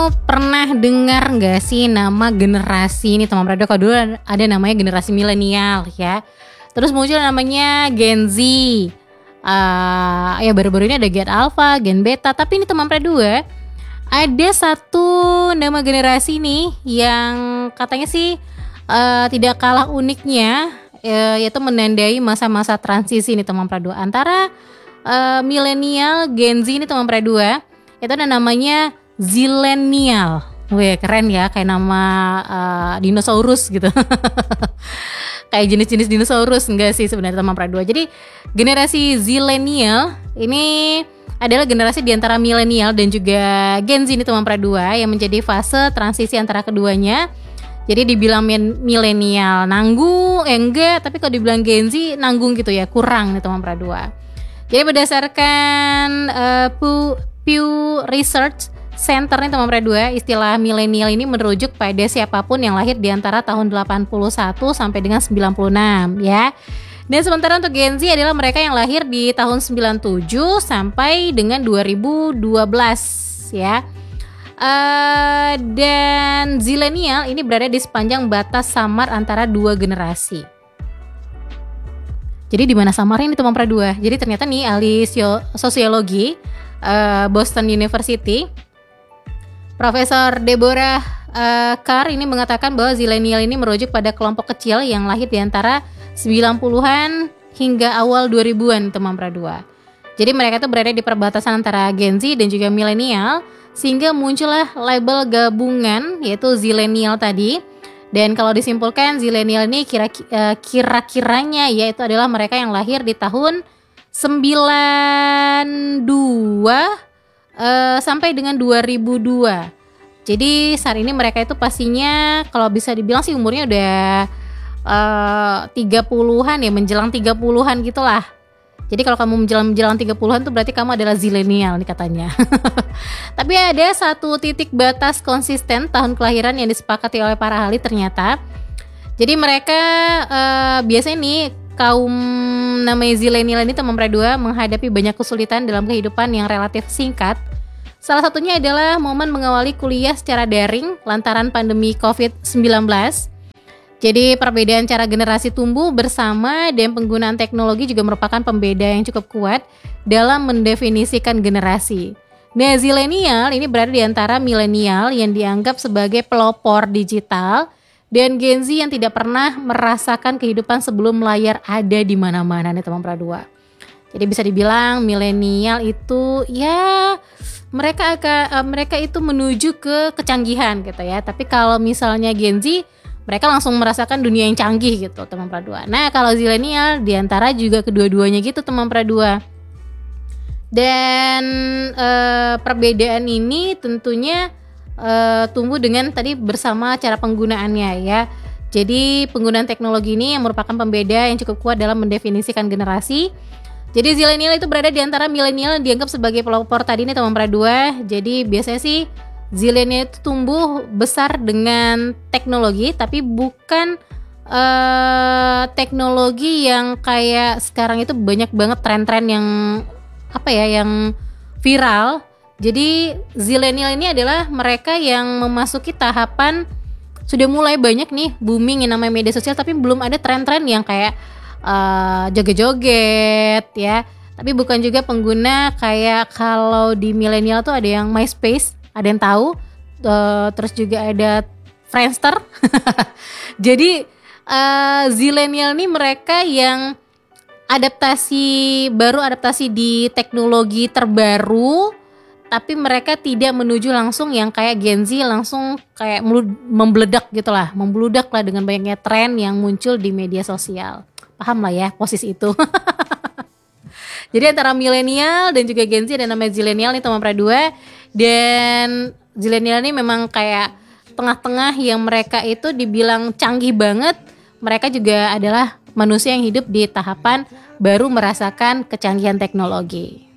Pernah dengar nggak sih nama generasi ini teman Prado? Kalau dulu ada namanya generasi milenial ya. Terus muncul namanya Gen Z. Ya baru-baru ini ada Gen Alpha, Gen Beta. Tapi ini teman Prado ada satu nama generasi nih yang katanya sih tidak kalah uniknya, yaitu menandai masa-masa transisi nih teman Prado antara milenial, Gen Z ini teman Prado. Itu ada namanya Zilenial. Wih, keren ya, kayak nama dinosaurus gitu. Kayak jenis-jenis dinosaurus enggak sih sebenarnya teman Pradua. Jadi generasi Zilenial ini adalah generasi di antara milenial dan juga Gen Z ini teman Pradua yang menjadi fase transisi antara keduanya. Jadi dibilang milenial nanggung, enggak, tapi kalau dibilang Gen Z nanggung gitu ya, kurang nih teman Pradua. Jadi berdasarkan Pew Research Center nih teman Pradua, istilah milenial ini merujuk pada siapapun yang lahir di antara tahun 81 sampai dengan 96 ya. Dan sementara untuk Gen Z adalah mereka yang lahir di tahun 97 sampai dengan 2012 ya. Dan Zilenial ini berada di sepanjang batas samar antara dua generasi. Jadi di mana samarnya ini teman Pradua? Jadi ternyata nih ahli sosiologi Boston University, Profesor Deborah Carr ini mengatakan bahwa Zilenial ini merujuk pada kelompok kecil yang lahir di antara 90-an hingga awal 2000-an teman Pradua. Jadi mereka itu berada di perbatasan antara Gen Z dan juga milenial, sehingga muncullah label gabungan yaitu Zilenial tadi. Dan kalau disimpulkan Zilenial ini kira-kiranya yaitu adalah mereka yang lahir di tahun 92 sampai dengan 2002. Jadi saat ini mereka itu pastinya kalau bisa dibilang sih umurnya udah 30-an ya, menjelang 30-an gitulah. Jadi kalau kamu menjelang 30-an tuh berarti kamu adalah Zilenial nih katanya. Tapi ada satu titik batas konsisten tahun kelahiran yang disepakati oleh para ahli ternyata. Jadi mereka biasanya nih kaum namanya Zilenial ini teman Pradua menghadapi banyak kesulitan dalam kehidupan yang relatif singkat. Salah satunya adalah momen mengawali kuliah secara daring lantaran pandemi COVID-19. Jadi perbedaan cara generasi tumbuh bersama dan penggunaan teknologi juga merupakan pembeda yang cukup kuat dalam mendefinisikan generasi. Nah, Zilenial ini berada di antara milenial yang dianggap sebagai pelopor digital dan Gen Z yang tidak pernah merasakan kehidupan sebelum layar ada di mana-mana nih teman Pradua. Jadi bisa dibilang milenial itu ya mereka itu menuju ke kecanggihan gitu ya. Tapi kalau misalnya Gen Z, mereka langsung merasakan dunia yang canggih gitu teman Pradua. Nah, kalau Zilenial diantara juga kedua-duanya gitu teman Pradua. Dan perbedaan ini tentunya tumbuh dengan tadi bersama cara penggunaannya ya. Jadi penggunaan teknologi ini yang merupakan pembeda yang cukup kuat dalam mendefinisikan generasi. Jadi Zilenial itu berada di antara milenial yang dianggap sebagai pelopor tadi nih teman Pradua. Jadi biasanya sih Zilenial itu tumbuh besar dengan teknologi, tapi bukan teknologi yang kayak sekarang itu banyak banget tren-tren yang yang viral. Jadi Zilenial ini adalah mereka yang memasuki tahapan sudah mulai banyak nih booming yang namanya media sosial, tapi belum ada tren-tren yang kayak joget-joget ya. Tapi bukan juga pengguna kayak kalau di milenial tuh ada yang MySpace, ada yang tahu, terus juga ada Friendster. Jadi Zilenial nih mereka yang adaptasi di teknologi terbaru, tapi mereka tidak menuju langsung yang kayak Gen Z langsung kayak membludak lah dengan banyaknya tren yang muncul di media sosial. Paham lah ya posisi itu. Jadi antara milenial dan juga Gen Z ada namanya Zilenial nih teman Pradua. Dan Zilenial ini memang kayak tengah-tengah yang mereka itu dibilang canggih banget. Mereka juga adalah manusia yang hidup di tahapan baru merasakan kecanggihan teknologi.